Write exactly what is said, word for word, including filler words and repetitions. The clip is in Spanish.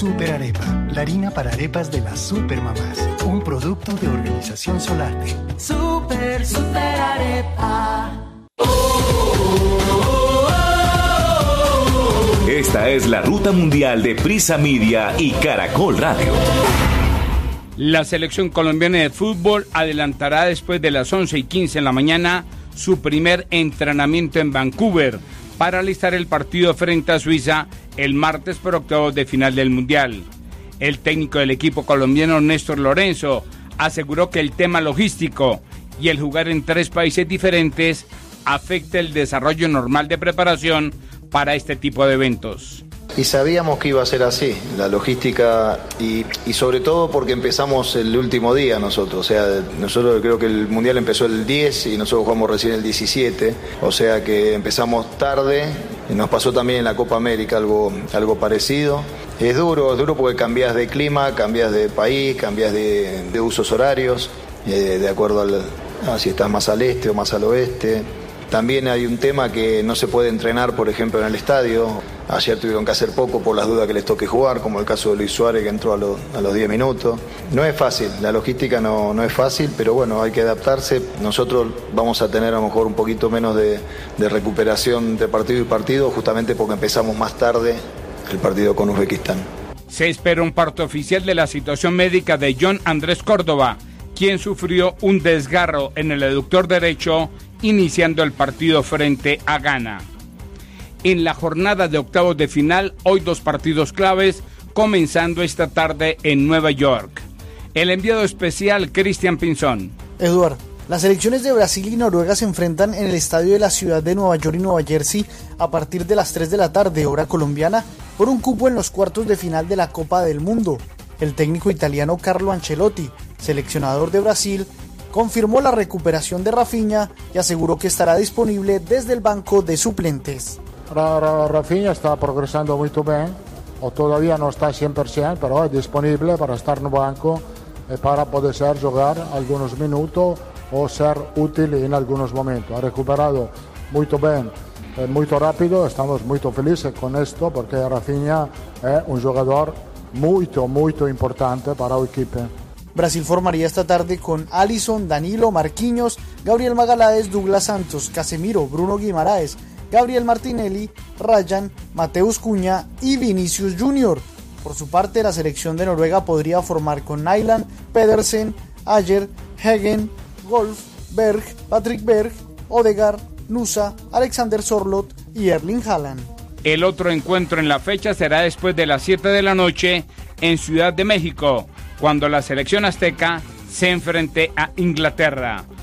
Super Arepa, la harina para arepas de las supermamás. Un producto de Organización Solarte. Super, super arepa. Esta es la ruta mundial de Prisa Media y Caracol Radio. La selección colombiana de fútbol adelantará después de las once y quince en la mañana su primer entrenamiento en Vancouver para alistar el partido frente a Suiza el martes por octavos de final del Mundial. El técnico del equipo colombiano, Néstor Lorenzo, aseguró que el tema logístico y el jugar en tres países diferentes afecta el desarrollo normal de preparación para este tipo de eventos. Y sabíamos que iba a ser así, la logística y, y sobre todo porque empezamos el último día nosotros, o sea, nosotros creo que el Mundial empezó el diez y nosotros jugamos recién el diecisiete, o sea que empezamos tarde, y nos pasó también en la Copa América algo, algo parecido. Es duro, es duro porque cambias de clima, cambias de país, cambias de, de usos horarios, eh, de acuerdo al, a si estás más al este o más al oeste. También hay un tema que no se puede entrenar, por ejemplo, en el estadio. Ayer tuvieron que hacer poco por las dudas que les toque jugar, como el caso de Luis Suárez, que entró a, lo, a los diez minutos. No es fácil, la logística no, no es fácil, pero bueno, hay que adaptarse. Nosotros vamos a tener a lo mejor un poquito menos de, de recuperación de partido y partido, justamente porque empezamos más tarde el partido con Uzbekistán. Se espera un parte oficial de la situación médica de John Andrés Córdoba, quien sufrió un desgarro en el aductor derecho iniciando el partido frente a Ghana. En la jornada de octavos de final, hoy dos partidos claves, comenzando esta tarde en Nueva York. El enviado especial, Cristian Pinzón. Eduard, las selecciones de Brasil y Noruega se enfrentan en el estadio de la ciudad de Nueva York y Nueva Jersey a partir de las tres de la tarde, hora colombiana, por un cupo en los cuartos de final de la Copa del Mundo. El técnico italiano Carlo Ancelotti, seleccionador de Brasil, confirmó la recuperación de Rafinha y aseguró que estará disponible desde el banco de suplentes. Rafinha está progresando muy bien, o todavía no está cien por ciento, pero es disponible para estar en el banco y para poder ser, jugar algunos minutos o ser útil en algunos momentos. Ha recuperado muy bien, muy rápido, estamos muy felices con esto porque Rafinha es un jugador muy, muy importante para el equipo. Brasil formaría esta tarde con Alisson, Danilo, Marquinhos, Gabriel Magaláes, Douglas Santos, Casemiro, Bruno Guimaraes, Gabriel Martinelli, Ryan, Mateus Cunha y Vinicius Junior Por su parte, la selección de Noruega podría formar con Nyland, Pedersen, Ayer, Hegen, Wolf, Berg, Patrick Berg, Odegaard, Nusa, Alexander Sorloth y Erling Haaland. El otro encuentro en la fecha será después de las siete de la noche en Ciudad de México, cuando la selección azteca se enfrente a Inglaterra.